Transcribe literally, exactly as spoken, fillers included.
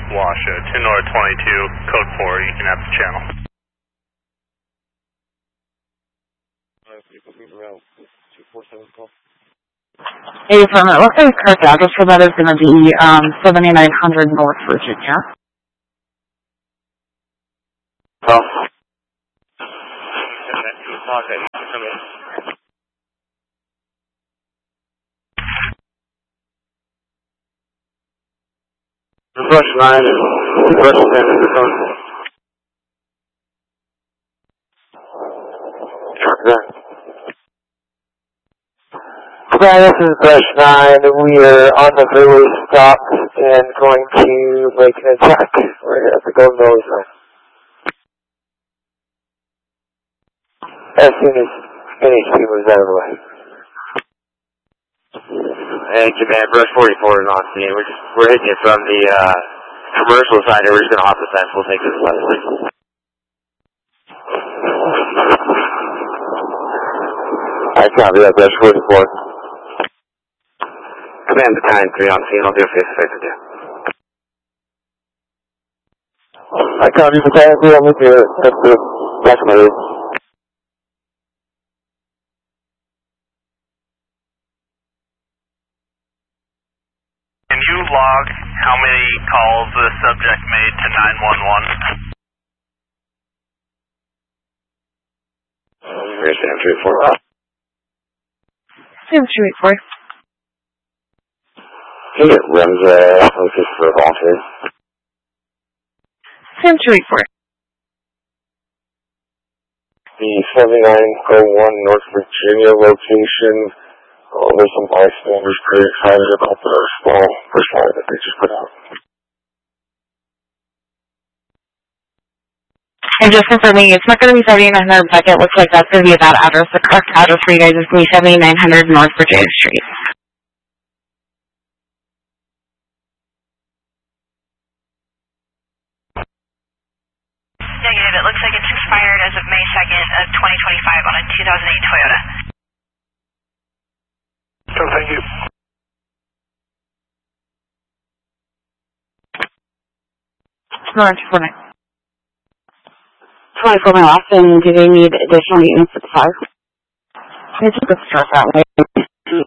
Washoe, two North twenty-two, code four, you can have the channel. Hey, from it looks like the correct address for that is going to be um, seventy-nine hundred North Virginia. Well, brush line and brush line in the phone. Yeah, this is brush nine. We are on the freeway stop and going to make an attack. We're here at the Golden Valley sign. As soon as N H P moves out of the way. Hey, Command, Brush forty-four is on scene. We're just, we're hitting it from the, uh, commercial side here. We're just gonna hop the fence. We'll take this by the way. I copy that, Brush forty-four. Command Battalion three on scene. I'll do a face-to-face with you. I copy Battalion three. I'm with you. That's the, that's my lead. Can you log how many calls the subject made to nine one one? Here's Sam three four. Sam three four. Can you get Rims, uh, focus for volunteers? Sam three four. The seventy-nine oh one North Virginia location. Oh, there's some bystanders pretty excited about the small first line that they just put out. And just confirming, it's not going to be seventy-nine hundred Beckett. Looks like that's going to be that address. The correct address for you guys is going to be seventy-nine hundred North Virginia Street. Negative. It looks like it's expired as of May second of twenty twenty-five on a two thousand eight Toyota. So thank you. No, twenty-four nine. twenty-four my last, and do they need additional maintenance at the fire? They took a start that way.